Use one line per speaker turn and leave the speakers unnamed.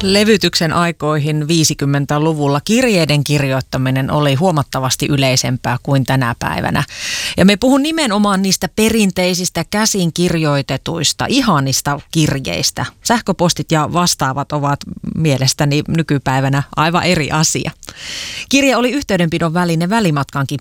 Levytyksen aikoihin 50-luvulla kirjeiden kirjoittaminen oli huomattavasti yleisempää kuin tänä päivänä. Ja me puhun nimenomaan niistä perinteisistä käsin kirjoitetuista, ihanista kirjeistä. Sähköpostit ja vastaavat ovat mielestäni nykypäivänä aivan eri asia. Kirje oli yhteydenpidon väline välimatkankin